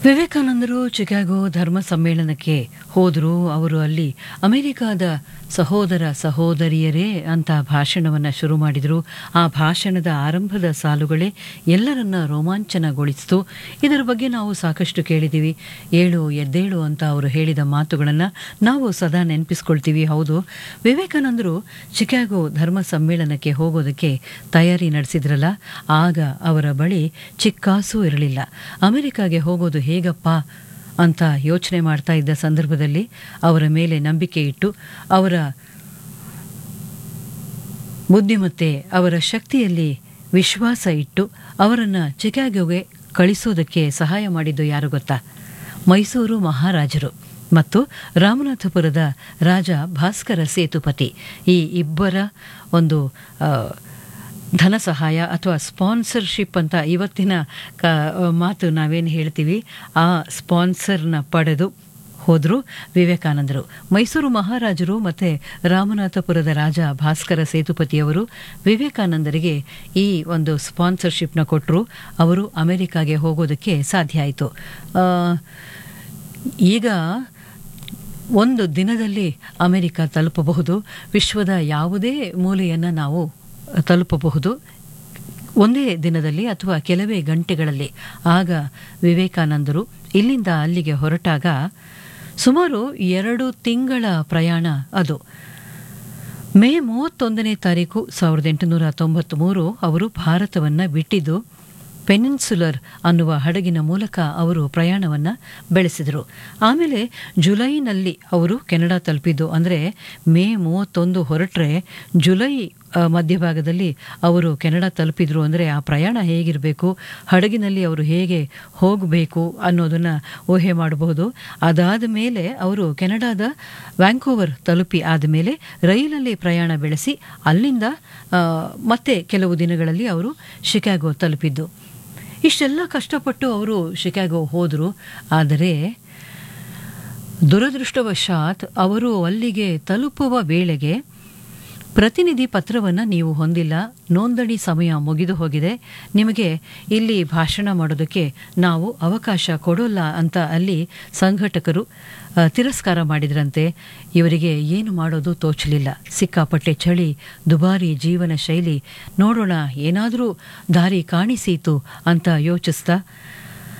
ವಿವೇಕಾನಂದರು ಚಿಕಾಗೋ ಧರ್ಮ ಸಮ್ಮೇಳನಕ್ಕೆ ಹೋದರು. ಅವರು ಅಲ್ಲಿ ಅಮೆರಿಕಾದ ಸಹೋದರ ಸಹೋದರಿಯರೇ ಅಂತ ಭಾಷಣವನ್ನು ಶುರು ಮಾಡಿದರು. ಆ ಭಾಷಣದ ಆರಂಭದ ಸಾಲುಗಳೇ ಎಲ್ಲರನ್ನ ರೋಮಾಂಚನಗೊಳಿಸಿತು. ಇದರ ಬಗ್ಗೆ ನಾವು ಸಾಕಷ್ಟು ಕೇಳಿದ್ದೀವಿ. ಏಳು ಎದ್ದೇಳು ಅಂತ ಅವರು ಹೇಳಿದ ಮಾತುಗಳನ್ನು ನಾವು ಸದಾ ನೆನಪಿಸ್ಕೊಳ್ತೀವಿ. ಹೌದು, ವಿವೇಕಾನಂದರು ಚಿಕಾಗೋ ಧರ್ಮ ಸಮ್ಮೇಳನಕ್ಕೆ ಹೋಗೋದಕ್ಕೆ ತಯಾರಿ ನಡೆಸಿದ್ರಲ್ಲ, ಆಗ ಅವರ ಬಳಿ ಚಿಕ್ಕಾಸೂ ಇರಲಿಲ್ಲ. ಅಮೆರಿಕಾಗೆ ಹೋಗೋದು ಹೇಗಪ್ಪ ಅಂತ ಯೋಚನೆ ಮಾಡ್ತಾ ಇದ್ದ ಸಂದರ್ಭದಲ್ಲಿ ಅವರ ಮೇಲೆ ನಂಬಿಕೆ ಇಟ್ಟು, ಅವರ ಬುದ್ಧಿಮತ್ತೆ, ಅವರ ಶಕ್ತಿಯಲ್ಲಿ ವಿಶ್ವಾಸ ಇಟ್ಟು ಅವರನ್ನು ಚಿಕಾಗೋಗೆ ಕಳಿಸೋದಕ್ಕೆ ಸಹಾಯ ಮಾಡಿದ್ದು ಯಾರು ಗೊತ್ತಾ? ಮೈಸೂರು ಮಹಾರಾಜರು ಮತ್ತು ರಾಮನಾಥಪುರದ ರಾಜ ಭಾಸ್ಕರ ಸೇತುಪತಿ. ಈ ಇಬ್ಬರ ಒಂದು ಧನ ಸಹಾಯ ಅಥವಾ ಸ್ಪಾನ್ಸರ್ಶಿಪ್ ಅಂತ ಇವತ್ತಿನ ಮಾತು ನಾವೇನು ಹೇಳ್ತೀವಿ, ಆ ಸ್ಪಾನ್ಸರ್ನ ಪಡೆದು ಹೋದರು ವಿವೇಕಾನಂದರು. ಮೈಸೂರು ಮಹಾರಾಜರು ಮತ್ತು ರಾಮನಾಥಪುರದ ರಾಜ ಭಾಸ್ಕರ ಸೇತುಪತಿಯವರು ವಿವೇಕಾನಂದರಿಗೆ ಈ ಒಂದು ಸ್ಪಾನ್ಸರ್ಶಿಪ್ನ ಕೊಟ್ಟರು. ಅವರು ಅಮೆರಿಕಾಗೆ ಹೋಗೋದಕ್ಕೆ ಸಾಧ್ಯ ಆಯಿತು. ಈಗ ಒಂದು ದಿನದಲ್ಲಿ ಅಮೆರಿಕ ತಲುಪಬಹುದು, ವಿಶ್ವದ ಯಾವುದೇ ಮೂಲೆಯನ್ನು ನಾವು ತಲುಪಬಹುದು ಒಂದೇ ದಿನದಲ್ಲಿ ಅಥವಾ ಕೆಲವೇ ಗಂಟೆಗಳಲ್ಲಿ. ಆಗ ವಿವೇಕಾನಂದರು ಇಲ್ಲಿಂದ ಅಲ್ಲಿಗೆ ಹೊರಟಾಗ ಸುಮಾರು 2 ತಿಂಗಳ ಪ್ರಯಾಣ ಅದು. ಮೇ 31ನೇ ತಾರೀಕು 1893 ಅವರು ಭಾರತವನ್ನು ಬಿಟ್ಟಿದ್ದು. ಪೆನಿನ್ಸುಲರ್ ಅನ್ನುವ ಹಡಗಿನ ಮೂಲಕ ಅವರು ಪ್ರಯಾಣವನ್ನು ಬೆಳೆಸಿದರು. ಆಮೇಲೆ ಜುಲೈನಲ್ಲಿ ಅವರು ಕೆನಡಾ ತಲುಪಿದ್ದು. ಅಂದರೆ ಮೇ 31 ಹೊರಟ್ರೆ ಜುಲೈ ಮಧ್ಯಭಾಗದಲ್ಲಿ ಅವರು ಕೆನಡಾ ತಲುಪಿದ್ರು. ಅಂದರೆ ಆ ಪ್ರಯಾಣ ಹೇಗಿರಬೇಕು, ಹಡಗಿನಲ್ಲಿ ಅವರು ಹೇಗೆ ಹೋಗಬೇಕು ಅನ್ನೋದನ್ನು ಊಹೆ ಮಾಡಬಹುದು. ಅದಾದ ಮೇಲೆ ಅವರು ಕೆನಡಾದ ವ್ಯಾಂಕೋವರ್ ತಲುಪಿ ಆದಮೇಲೆ ರೈಲಲ್ಲಿ ಪ್ರಯಾಣ ಬೆಳೆಸಿ ಅಲ್ಲಿಂದ ಮತ್ತೆ ಕೆಲವು ದಿನಗಳಲ್ಲಿ ಅವರು ಶಿಕಾಗೋ ತಲುಪಿದ್ದು. ಇಷ್ಟೆಲ್ಲ ಕಷ್ಟಪಟ್ಟು ಅವರು ಶಿಕಾಗೋ ಹೋದರು. ಆದರೆ ದುರದೃಷ್ಟವಶಾತ್ ಅವರು ಅಲ್ಲಿಗೆ ತಲುಪುವ ವೇಳೆಗೆ ಪ್ರತಿನಿಧಿ ಪತ್ರವನ್ನು ನೀವು ಹೊಂದಿಲ್ಲ, ನೋಂದಣಿ ಸಮಯ ಮುಗಿದು ಹೋಗಿದೆ, ನಿಮಗೆ ಇಲ್ಲಿ ಭಾಷಣ ಮಾಡೋದಕ್ಕೆ ನಾವು ಅವಕಾಶ ಕೊಡೋಲ್ಲ ಅಂತ ಅಲ್ಲಿ ಸಂಘಟಕರು ತಿರಸ್ಕಾರ ಮಾಡಿದ್ರಂತೆ. ಇವರಿಗೆ ಏನು ಮಾಡೋದು ತೋಚಲಿಲ್ಲ. ಸಿಕ್ಕಾಪಟ್ಟೆ ಚಳಿ, ದುಬಾರಿ ಜೀವನ ಶೈಲಿ, ನೋಡೋಣ ಏನಾದರೂ ದಾರಿ ಕಾಣಿಸೀತು ಅಂತ ಯೋಚಿಸ್ತಾ